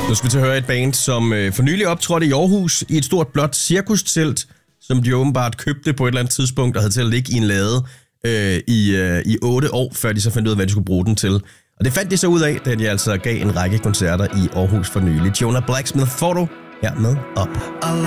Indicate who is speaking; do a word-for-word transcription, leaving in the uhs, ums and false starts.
Speaker 1: Nu skal vi til at høre et band, som øh, for nylig optrådte i Aarhus i et stort blåt cirkustelt, som de åbenbart købte på et eller andet tidspunkt og havde til at ligge i en lade øh, i, øh, i otte år, før de så fandt ud af, hvad de skulle bruge den til. Og det fandt de så ud af, da de altså gav en række koncerter i Aarhus for nylig. Jonah Blacksmith Photo her med Up.